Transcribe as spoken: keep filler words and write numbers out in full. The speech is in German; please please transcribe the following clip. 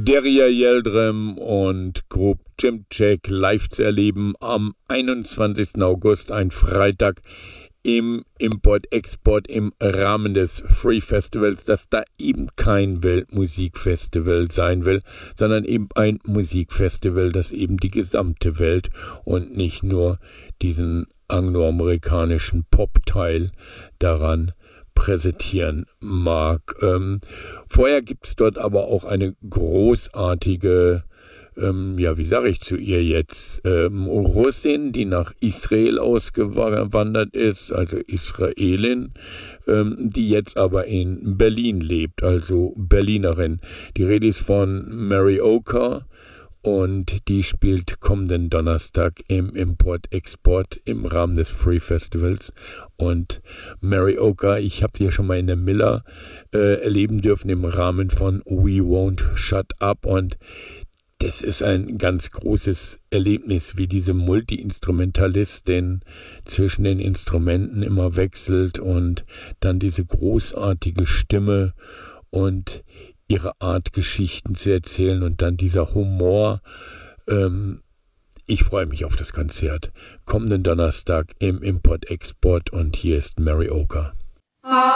Derya Yildirim und Group Jimcheck live zu erleben am einundzwanzigsten August, ein Freitag, im Import-Export im Rahmen des Free Festivals, das da eben kein Weltmusikfestival sein will, sondern eben ein Musikfestival, das eben die gesamte Welt und nicht nur diesen angloamerikanischen Pop-Teil daran präsentieren mag. Ähm, vorher gibt es dort aber auch eine großartige, ähm, ja, wie sage ich zu ihr jetzt, ähm, Russin, die nach Israel ausgewandert ist, also Israelin, ähm, die jetzt aber in Berlin lebt, also Berlinerin. Die Rede ist von Mary Oka. Und die spielt kommenden Donnerstag im Import-Export im Rahmen des Free Festivals. Und Mary Oka, ich habe sie ja schon mal in der Miller äh, erleben dürfen im Rahmen von We Won't Shut Up. Und das ist ein ganz großes Erlebnis, wie diese Multi-Instrumentalistin zwischen den Instrumenten immer wechselt und dann diese großartige Stimme und ihre Art, Geschichten zu erzählen und dann dieser Humor. Ähm, ich freue mich auf das Konzert. Kommenden Donnerstag im Import-Export und hier ist Mary Oka.